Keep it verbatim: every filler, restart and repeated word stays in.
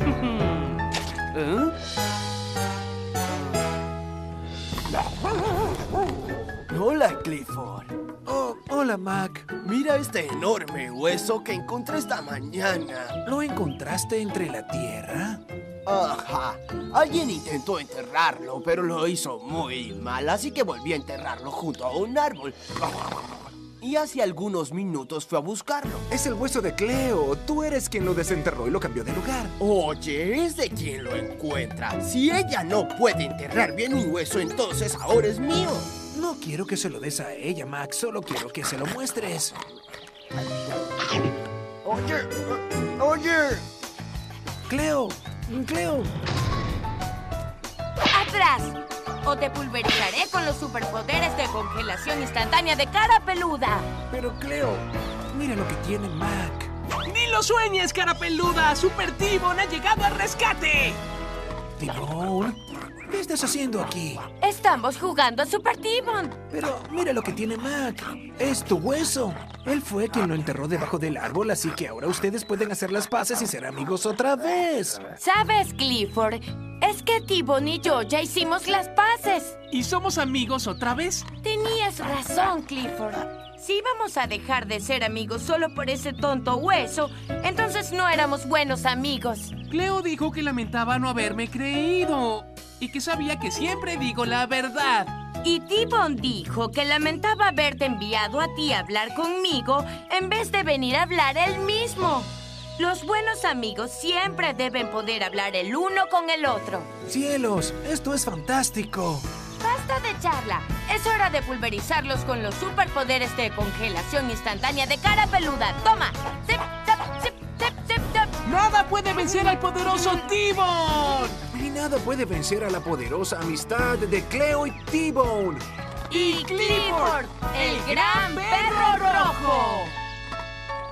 ¿Eh? Hola, Clifford. Oh, hola, Mac. Mira este enorme hueso que encontré esta mañana. ¿Lo encontraste entre la tierra? Ajá. Alguien intentó enterrarlo, pero lo hizo muy mal, así que volví a enterrarlo junto a un árbol. Y hace algunos minutos fue a buscarlo. Es el hueso de Cleo. Tú eres quien lo desenterró y lo cambió de lugar. Oye, es de quien lo encuentra. Si ella no puede enterrar bien un hueso, entonces ahora es mío. No quiero que se lo des a ella, Mac. Solo quiero que se lo muestres. Oye, oye. Cleo, Cleo. ¡Atrás! O te pulverizaré con los superpoderes de congelación instantánea de cara peluda. Pero, Cleo, mira lo que tiene Mac. ¡Ni lo sueñes, cara peluda! ¡Super T-Bone ha llegado al rescate! T-Bone, ¿qué estás haciendo aquí? Estamos jugando a Super T-Bone. Pero mira lo que tiene Mac. Es tu hueso. Él fue quien lo enterró debajo del árbol, así que ahora ustedes pueden hacer las paces y ser amigos otra vez. ¿Sabes, Clifford? Es que T-Bone y yo ya hicimos las paces. ¿Y somos amigos otra vez? Tenías razón, Clifford. Si íbamos a dejar de ser amigos solo por ese tonto hueso, entonces no éramos buenos amigos. Cleo dijo que lamentaba no haberme creído y que sabía que siempre digo la verdad. Y T-Bone dijo que lamentaba haberte enviado a ti a hablar conmigo en vez de venir a hablar él mismo. Los buenos amigos siempre deben poder hablar el uno con el otro. ¡Cielos! ¡Esto es fantástico! ¡Basta de charla! Es hora de pulverizarlos con los superpoderes de congelación instantánea de cara peluda. ¡Toma! ¡Zip, zap, zip, zip, zip, zip! ¡Nada puede vencer al poderoso T-Bone! Y nada puede vencer a la poderosa amistad de Cleo y T-Bone. Y Clifford, el gran